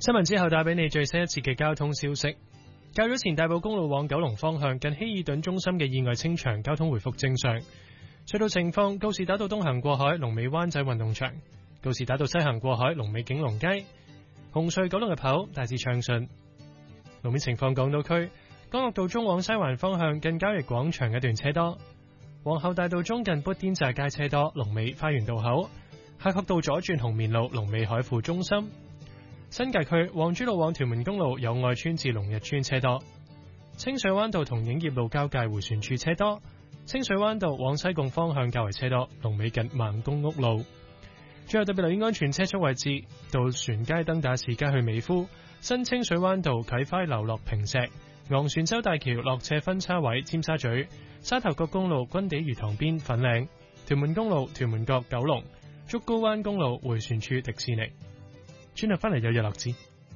新聞之後帶俾你最新一次嘅交通消息。較早前大埔公路往九龍方向近希爾頓中心嘅意外清場，交通回復正常。隧道情況：告士打道東行過海，龍尾灣仔運動場；告士打道西行過海，龍尾景隆街。紅隧九龍入口大致暢順。路面情況：港島區干諾道中往西環方向近交易廣場一段車多；皇后大道中近砵甸乍街車多，龍尾花園道口；夏慤道左轉紅棉路，龍尾海富中心。新界區皇珠路往屯門公路友愛村至龍日村車多；清水灣道同影業路交界迴旋處車多；清水灣道往西貢方向較為車多，龍尾近孟公屋路。最後特別留意安全車速位置：渡船街登打士街去美孚、新清水灣道啟輝樓落坪石、昂船洲大橋落斜分叉位尖沙咀、沙頭角公路軍地魚塘邊粉嶺、屯門公路屯門角九龍、竹篙灣公路迴旋處迪士尼。轉頭翻嚟有日落子。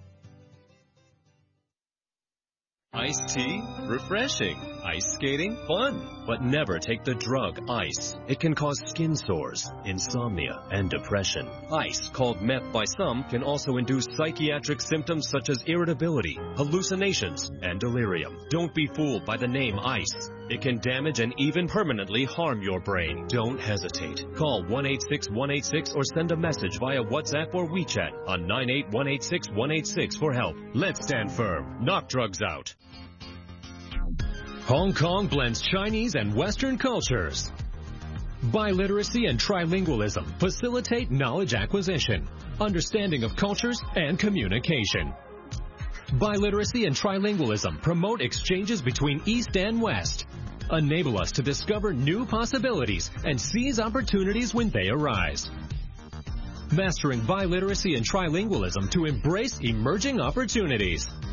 Iced tea? Refreshing. Ice skating? Fun. But never take the drug ice. It can cause skin sores, insomnia, and depression. Ice, called meth by some, can also induce psychiatric symptoms such as irritability, hallucinations, and delirium. Don't be fooled by the name ice. It can damage and even permanently harm your brain. Don't hesitate. Call 1-866-186 or send a message via WhatsApp or WeChat on 98186-186 for help. Let's stand firm. Knock drugs out. Hong Kong blends Chinese and Western cultures. Biliteracy and trilingualism facilitate knowledge acquisition, understanding of cultures, and communication. Biliteracy and trilingualism promote exchanges between East and West, enable us to discover new possibilities and seize opportunities when they arise. Mastering biliteracy and trilingualism to embrace emerging opportunities.